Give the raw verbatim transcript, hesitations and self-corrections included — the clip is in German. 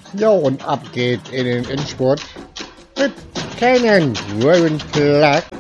Jo, und ab geht in den Endspurt mit Cannon Raven Clark.